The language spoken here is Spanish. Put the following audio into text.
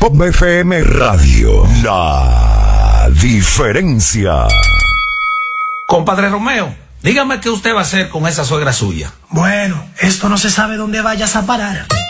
Pop FM Radio. La diferencia. Compadre Romeo, dígame qué usted va a hacer con esa suegra suya. Bueno, esto no se sabe dónde vayas a parar.